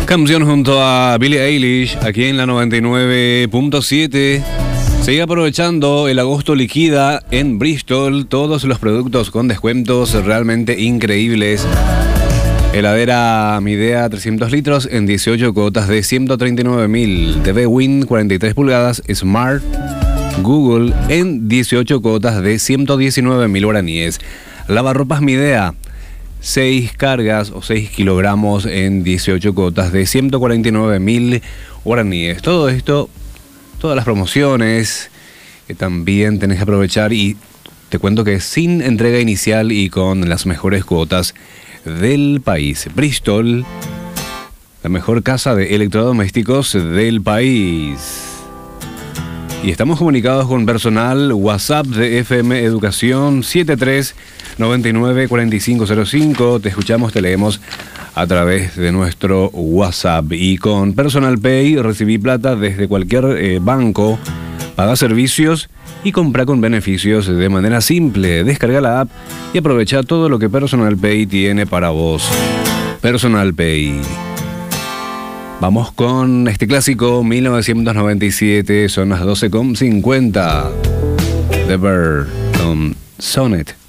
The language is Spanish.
Canción junto a Billie Eilish, aquí en la 99.7. Sigue aprovechando el agosto liquida en Bristol. Todos los productos con descuentos realmente increíbles. Heladera Midea 300 litros en 18 cuotas de 139.000. TV Win 43 pulgadas Smart Google en 18 cuotas de 119.000 guaraníes. Lavarropas Midea 6 cargas o 6 kilogramos en 18 cuotas de 149.000 guaraníes. Todo esto, todas las promociones que también tenés que aprovechar, y te cuento que sin entrega inicial y con las mejores cuotas del país. Bristol, la mejor casa de electrodomésticos del país. Y estamos comunicados con personal WhatsApp de FM Educación 73994505. Te escuchamos, te leemos a través de nuestro WhatsApp. Y con Personal Pay recibí plata desde cualquier banco, paga servicios y compra con beneficios de manera simple. Descarga la app y aprovecha todo lo que Personal Pay tiene para vos. Personal Pay. Vamos con este clásico 1997, son las 12:50. The Bird con Sonnet.